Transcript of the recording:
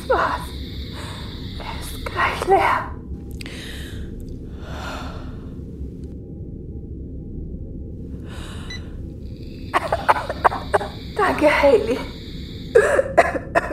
Das war's. Er ist gleich leer. Danke, Hayley.